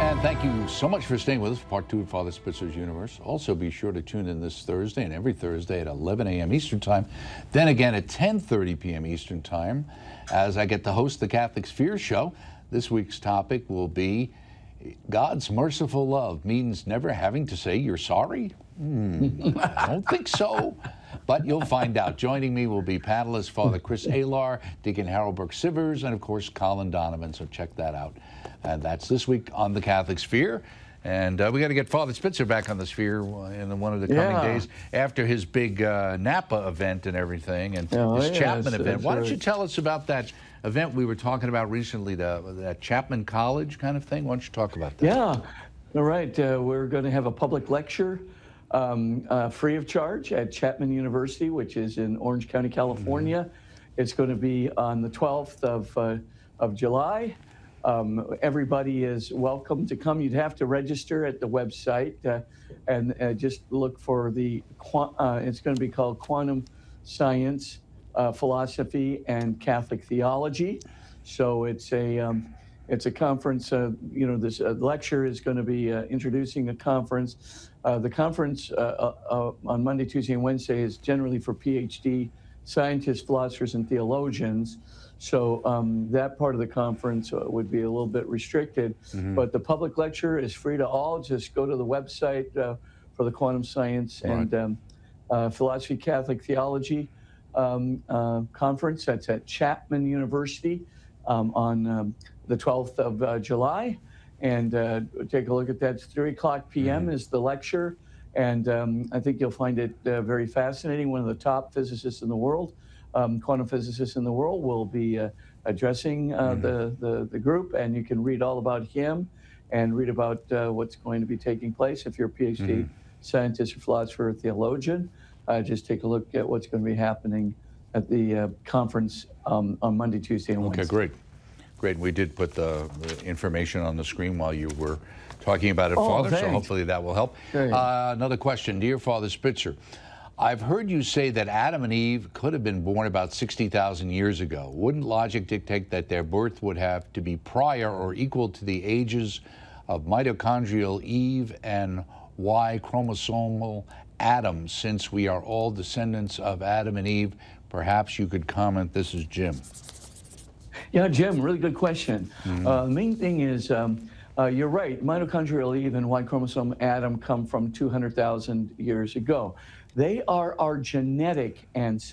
And thank you so much for staying with us for part 2 of Father Spitzer's Universe. Also, be sure to tune in this Thursday and every Thursday at 11 a.m. Eastern Time. Then again at 10:30 p.m. Eastern Time as I get to host the Catholic Sphere Show. This week's topic will be God's merciful love means never having to say you're sorry? I don't think so, but you'll find out. Joining me will be panelists Father Chris Alar, Deacon Harold Burke-Sivers, and of course Colin Donovan, so check that out. And that's this week on the Catholic Sphere. And we got to get Father Spitzer back on the Sphere in one of the coming days after his big Napa event and everything, and his Chapman event. Why don't you tell us about that event we were talking about recently, that Chapman College kind of thing? Why don't you talk about that? Yeah, all right. We're going to have a public lecture free of charge at Chapman University, which is in Orange County, California. It's going to be on the 12th of July. Everybody is welcome to come. You'd have to register at the website and just look for the, it's going to be called Quantum Science, Philosophy, and Catholic Theology. So it's a conference, this lecture is going to be introducing a conference. The conference on Monday, Tuesday, and Wednesday is generally for PhD scientists, philosophers, and theologians. So that part of the conference would be a little bit restricted, but the public lecture is free to all. Just go to the website for the Quantum Science and Philosophy, Catholic Theology conference. That's at Chapman University on the 12th of July. And take a look at that. It's 3 o'clock p.m. is the lecture. And I think you'll find it very fascinating. One of the top physicists in the world, quantum physicists in the world, will be addressing the group, and you can read all about him and read about what's going to be taking place. If you're a PhD scientist or philosopher or theologian, just take a look at what's going to be happening at the conference on Monday, Tuesday, and Wednesday. Okay, great. Great. We did put the information on the screen while you were talking about it, Father, so hopefully that will help. Another question. Dear Father Spitzer, I've heard you say that Adam and Eve could have been born about 60,000 years ago. Wouldn't logic dictate that their birth would have to be prior or equal to the ages of mitochondrial Eve and Y chromosomal Adam, since we are all descendants of Adam and Eve? Perhaps you could comment. This is Jim. Yeah, Jim, really good question. The main thing is, you're right, mitochondrial Eve and Y chromosome Adam come from 200,000 years ago. They are our genetic ancestors.